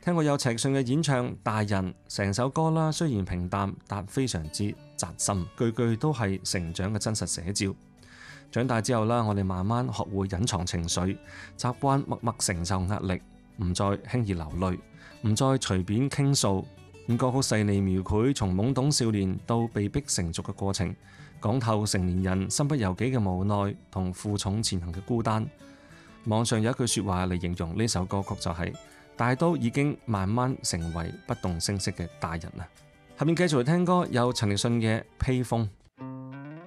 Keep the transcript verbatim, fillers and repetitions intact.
聽過有陳奕迅嘅演唱《大人》，成首歌啦，雖然平淡，但非常之扎心，句句都係成長嘅真實寫照。長大之後啦，我哋慢慢學會隱藏情緒，習慣默默承受壓力，唔再輕易流淚，唔再隨便傾訴。咁歌曲細膩描繪從懵懂少年到被逼成熟嘅過程，講透成年人身不由己嘅無奈同負重前行嘅孤單。網上有一句說話嚟形容呢首歌曲，就係大都已經慢慢成為不動聲色嘅大人啦。下面繼續嚟聽歌，有陳奕迅嘅《披風》。